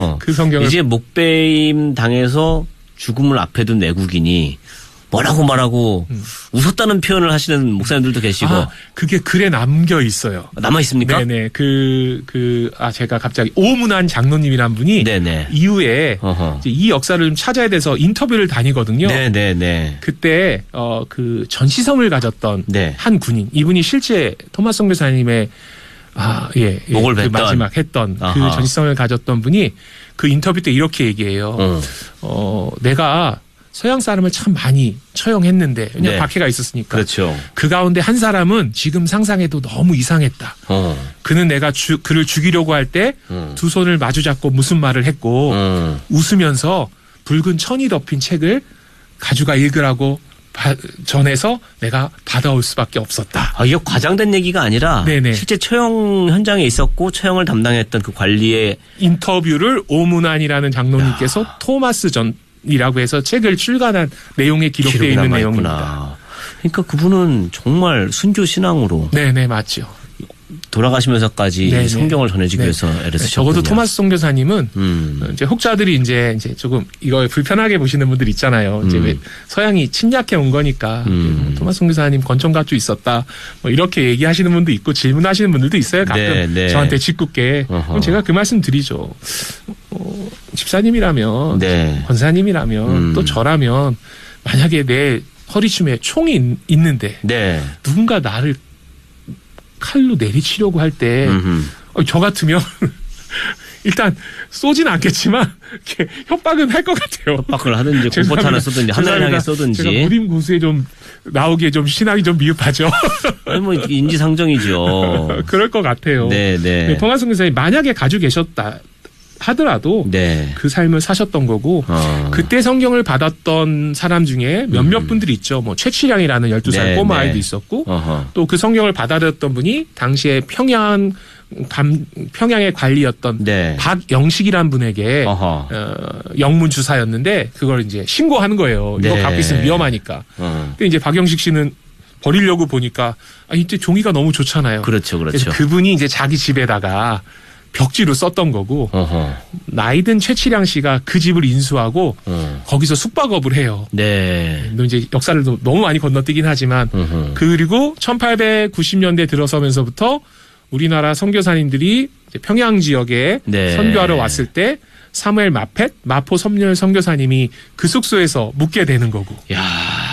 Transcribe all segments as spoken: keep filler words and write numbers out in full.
어. 그 성경을 이제 목배임 당해서 죽음을 앞에 둔 외국인이 뭐라고 말하고 음. 웃었다는 표현을 하시는 목사님들도 계시고. 아, 그게 글에 남겨 있어요. 남아 있습니까? 네네. 그, 그, 아, 제가 갑자기 오문환 장로님이란 분이 네네. 이후에 이제 이 역사를 좀 찾아야 돼서 인터뷰를 다니거든요. 네네네. 그때, 어, 그 전시성을 가졌던 네. 한 군인. 이분이 실제 토마스 선교사님의 아, 예. 예 목을 뵀던. 그 마지막 했던 아하. 그 전시성을 가졌던 분이 그 인터뷰 때 이렇게 얘기해요. 음. 어, 내가 서양 사람을 참 많이 처형했는데 왜냐하면 네. 박해가 있었으니까. 그렇죠. 그 가운데 한 사람은 지금 상상해도 너무 이상했다. 어. 그는 내가 주, 그를 죽이려고 할 때 두 음. 손을 마주 잡고 무슨 말을 했고 음. 웃으면서 붉은 천이 덮인 책을 가져가 읽으라고 바, 전해서 내가 받아올 수밖에 없었다. 아, 이게 과장된 얘기가 아니라 네네. 실제 처형 현장에 있었고 처형을 담당했던 그 관리의 인터뷰를 오문환이라는 장로님께서 야. 토마스 전 이라고 해서 책을 출간한 내용에 기록되어 있는 내용입니다. 그러니까 그분은 정말 순교 신앙으로 네네 맞죠. 돌아가시면서까지 네네. 성경을 전해주기 네. 위해서 애를 쓰셨군요. 적어도 토마스 선교사님은 음. 이제 혹자들이 이제 이제 조금 이걸 불편하게 보시는 분들 있잖아요. 음. 이제 왜 서양이 침략해 온 거니까 음. 토마스 선교사님 권총갑주 있었다. 뭐 이렇게 얘기하시는 분도 있고 질문하시는 분들도 있어요. 가끔 네, 네. 저한테 짓궂게. 그럼 제가 그 말씀 드리죠. 어, 집사님이라면 네. 권사님이라면 음. 또 저라면 만약에 내 허리춤에 총이 있는데 네. 누군가 나를 칼로 내리치려고 할 때 저 같으면 일단 쏘진 않겠지만 협박은 할 것 같아요. 협박을 하든지 공포탄을 쏘든지 하늘을 향해 쏘든지. 제가 무림 고수에 좀 나오기에 좀 신앙이 좀 미흡하죠. 아니 뭐 인지상정이죠. 그럴 것 같아요. 네네. 토마스 선교사님 만약에 가지고 계셨다 하더라도 네. 그 삶을 사셨던 거고 어. 그때 성경을 받았던 사람 중에 몇몇 음. 분들이 있죠. 뭐 최치량이라는 열두 살 네, 꼬마 네. 아이도 있었고 또 그 성경을 받아들였던 분이 당시에 평양 감, 평양의 관리였던 네. 박영식이라는 분에게 어, 영문 주사였는데 그걸 이제 신고하는 거예요. 네. 이거 갖고 있으면 위험하니까. 어. 근데 이제 박영식 씨는 버리려고 보니까 아, 이때 종이가 너무 좋잖아요. 그렇죠, 그렇죠. 그래서 그분이 이제 자기 집에다가 벽지로 썼던 거고 어허. 나이든 최치량 씨가 그 집을 인수하고 어. 거기서 숙박업을 해요. 네. 이제 역사를 너무 많이 건너뛰긴 하지만 어허. 그리고 천팔백구십 년대 들어서면서부터 우리나라 선교사님들이 평양 지역에 네. 선교하러 왔을 때 사무엘 마펫 마포 섬열 선교사님이 그 숙소에서 묵게 되는 거고. 야.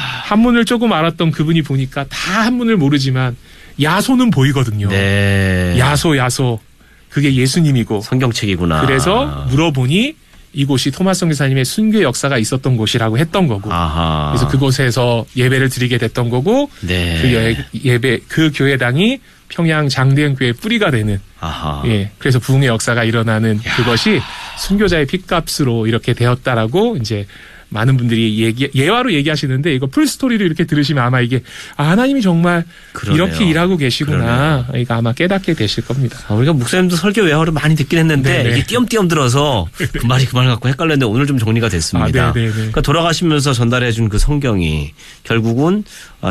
한문을 조금 알았던 그분이 보니까 다 한문을 모르지만 야소는 보이거든요. 네. 야소 야소. 그게 예수님이고 성경책이구나. 그래서 물어보니 이곳이 토마스 선교사님의 순교 역사가 있었던 곳이라고 했던 거고. 아하. 그래서 그곳에서 예배를 드리게 됐던 거고. 네. 그 예, 예배 그 교회당이 평양 장대현 교회의 뿌리가 되는. 아하. 예. 그래서 부흥의 역사가 일어나는 야. 그것이 순교자의 핏값으로 이렇게 되었다라고 이제. 많은 분들이 얘기, 예화로 얘기하시는데 이거 풀스토리를 이렇게 들으시면 아마 이게 아, 하나님이 정말 그러네요. 이렇게 일하고 계시구나. 그러네요. 이거 아마 깨닫게 되실 겁니다. 아, 우리가 목사님도 설교 예화를 많이 듣긴 했는데 네네. 이게 띄엄띄엄 들어서 그 말이 그 말 갖고 헷갈렸는데 오늘 좀 정리가 됐습니다. 아, 그러니까 돌아가시면서 전달해 준 그 성경이 결국은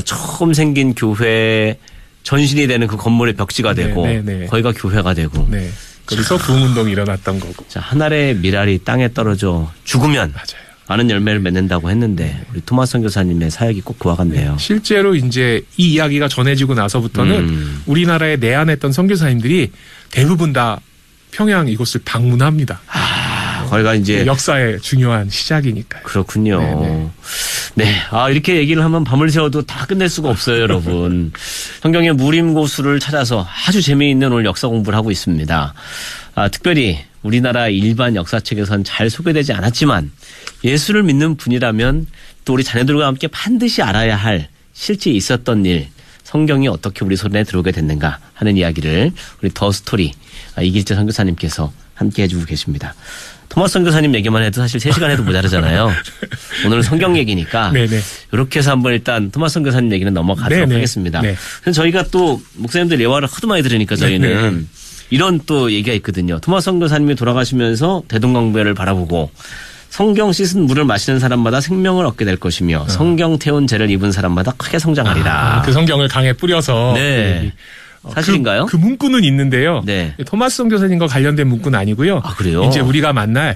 처음 생긴 교회 전신이 되는 그 건물의 벽지가 되고 네네. 거기가 교회가 되고 네. 거기서 부흥운동이 일어났던 거고. 자, 하늘의 미랄이 땅에 떨어져 죽으면 맞아요. 많은 열매를 맺는다고 했는데 우리 토마스 선교사님의 사역이 꼭 그와 같네요. 네, 실제로 이제 이 이야기가 전해지고 나서부터는 음. 우리나라에 내한했던 선교사님들이 대부분 다 평양 이곳을 방문합니다. 아, 거기가 이제 역사의 중요한 시작이니까요. 그렇군요. 네네. 네, 아 이렇게 얘기를 하면 밤을 새워도 다 끝낼 수가 없어요, 여러분. 성경의 무림고수를 찾아서 아주 재미있는 오늘 역사 공부를 하고 있습니다. 아, 특별히 우리나라 일반 역사책에선 잘 소개되지 않았지만 예수를 믿는 분이라면 또 우리 자녀들과 함께 반드시 알아야 할 실제 있었던 일, 성경이 어떻게 우리 손에 들어오게 됐는가 하는 이야기를 우리 더 스토리 이길재 선교사님께서 함께 해주고 계십니다. 토마스 선교사님 얘기만 해도 사실 세 시간 해도 모자르잖아요. 오늘은 성경 얘기니까 네네. 이렇게 해서 한번 일단 토마스 선교사님 얘기는 넘어가도록 네네. 하겠습니다. 네. 그래서 저희가 또 목사님들 예화를 하도 많이 들으니까 저희는 네네. 이런 또 얘기가 있거든요. 토마스 선교사님이 돌아가시면서 대동강배를 바라보고 성경 씻은 물을 마시는 사람마다 생명을 얻게 될 것이며 어. 성경 태운 죄를 입은 사람마다 크게 성장하리라. 아, 그 성경을 강에 뿌려서 네. 사실인가요? 그, 그 문구는 있는데요. 네. 토마스 선교사님과 관련된 문구는 아니고요. 아, 그래요? 이제 우리가 만날